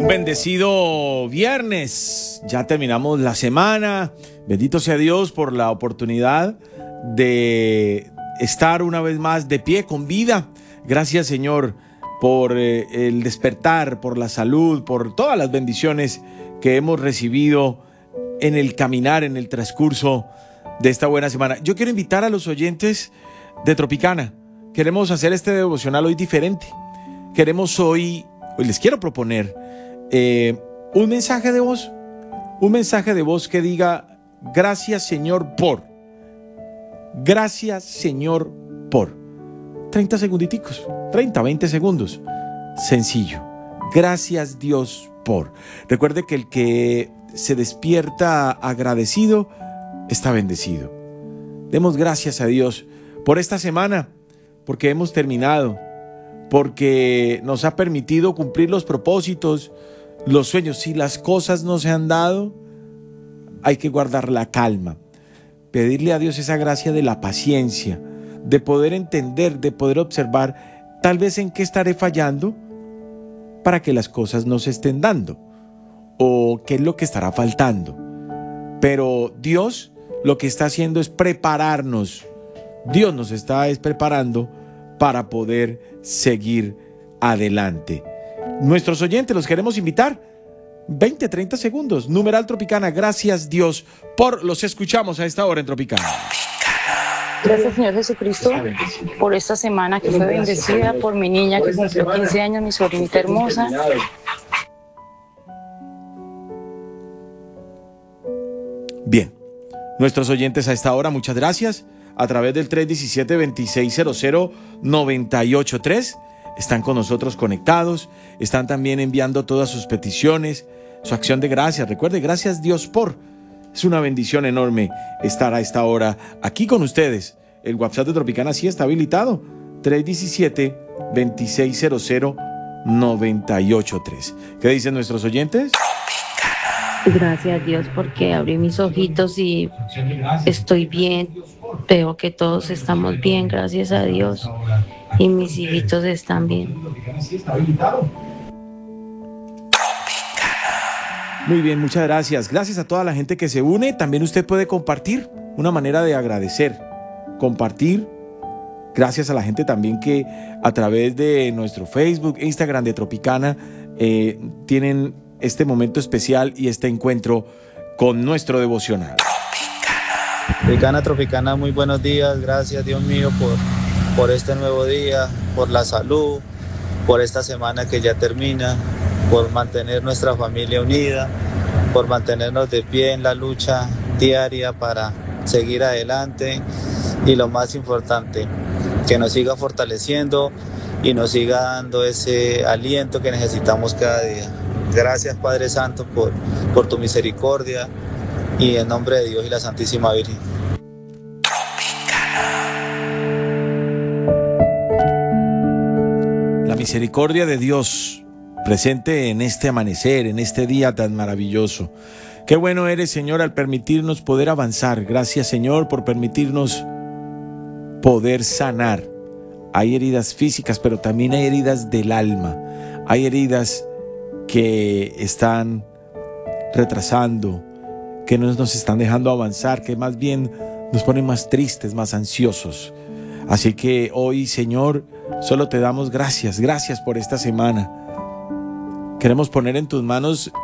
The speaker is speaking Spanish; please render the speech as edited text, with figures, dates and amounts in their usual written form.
Un bendecido viernes, ya terminamos la semana. Bendito sea Dios por la oportunidad de estar una vez más de pie con vida. Gracias, Señor, por el despertar, por la salud, por todas las bendiciones que hemos recibido en el caminar, en el transcurso de esta buena semana. Yo quiero invitar a los oyentes de Tropicana. Queremos hacer este devocional hoy diferente. Hoy les quiero proponer un mensaje de voz que diga: gracias, Señor, por. Gracias, Señor, por. 30 segunditicos, 30, 20 segundos. Sencillo. Gracias, Dios, por. Recuerde que el que se despierta agradecido está bendecido. Demos gracias a Dios por esta semana, porque hemos terminado, porque nos ha permitido cumplir los propósitos, los sueños. Si las cosas no se han dado, hay que guardar la calma, pedirle a Dios esa gracia de la paciencia, de poder entender, de poder observar tal vez en qué estaré fallando para que las cosas no se estén dando, o qué es lo que estará faltando. Pero Dios lo que está haciendo es prepararnos. Dios nos está preparando para poder seguir adelante. Nuestros oyentes los queremos invitar. 20, 30 segundos. Numeral Tropicana. Gracias, Dios, por. Los escuchamos a esta hora en Tropicana. Gracias, Señor Jesucristo, por esta semana que fue bendecida, por mi niña que cumplió 15 años, mi sobrinita hermosa. Bien, nuestros oyentes a esta hora, muchas gracias. A través del 317-2600-983 están con nosotros conectados, están también enviando todas sus peticiones, su acción de gracias. Recuerde, gracias Dios por. Es una bendición enorme estar a esta hora aquí con ustedes. El WhatsApp de Tropicana sí está habilitado, 317-2600-983. ¿Qué dicen nuestros oyentes? Gracias a Dios porque abrí mis ojitos y estoy bien. Veo que todos estamos bien, gracias a Dios. Y mis hijitos están bien. Muy bien, muchas gracias. Gracias a toda la gente que se une. También usted puede compartir, una manera de agradecer. Compartir. Gracias a la gente también que a través de nuestro Facebook, Instagram de Tropicana, tienen este momento especial y este encuentro con nuestro devocional. Tropicana, muy buenos días. Gracias, Dios mío, por este nuevo día, por la salud, por esta semana que ya termina, por mantener nuestra familia unida, por mantenernos de pie en la lucha diaria para seguir adelante, y lo más importante, que nos siga fortaleciendo y nos siga dando ese aliento que necesitamos cada día. Gracias, Padre Santo, por tu misericordia, y en nombre de Dios y la Santísima Virgen. La misericordia de Dios presente en este amanecer, en este día tan maravilloso. Qué bueno eres, Señor, al permitirnos poder avanzar. Gracias, Señor, por permitirnos poder sanar. Hay heridas físicas, pero también hay heridas del alma. Hay heridas que están retrasando, que no nos están dejando avanzar, que más bien nos ponen más tristes, más ansiosos. Así que hoy, Señor, solo te damos gracias. Gracias por esta semana. Queremos poner en tus manos